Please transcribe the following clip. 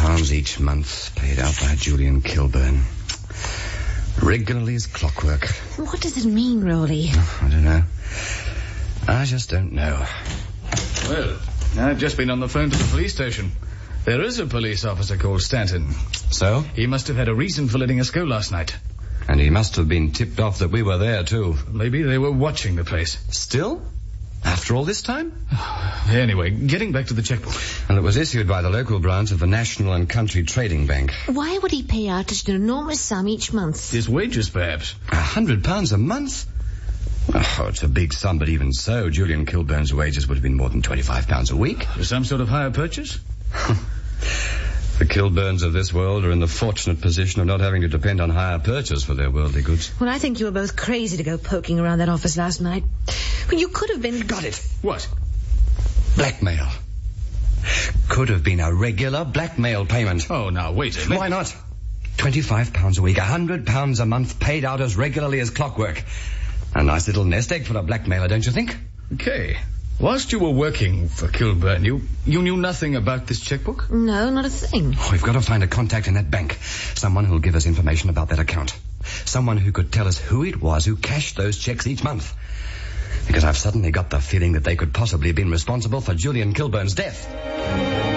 £100 each month paid out by Julian Kilburn. Regularly as clockwork. What does it mean, Rowley? I don't know. I just don't know. Well, I've just been on the phone to the police station. There is a police officer called Stanton. So? He must have had a reason for letting us go last night. And he must have been tipped off that we were there, too. Maybe they were watching the place. Still? After all this time? Anyway, getting back to the checkbook. Well, it was issued by the local branch of the National and Country Trading Bank. Why would he pay out such an enormous sum each month? His wages, perhaps. £100 a month? Oh, it's a big sum, but even so, Julian Kilburn's wages would have been more than £25 a week. Some sort of hire purchase? The Kilburns of this world are in the fortunate position of not having to depend on hire purchase for their worldly goods. Well, I think you were both crazy to go poking around that office last night. Well, you could have been... Got it. What? Blackmail. Could have been a regular blackmail payment. Oh, now, wait a minute. Why not? £25 a week, £100 a month, paid out as regularly as clockwork. A nice little nest egg for a blackmailer, don't you think? Okay. Whilst you were working for Kilburn, you knew nothing about this checkbook? No, not a thing. Oh, we've got to find a contact in that bank. Someone who'll give us information about that account. Someone who could tell us who it was who cashed those checks each month. Because I've suddenly got the feeling that they could possibly have been responsible for Julian Kilburn's death.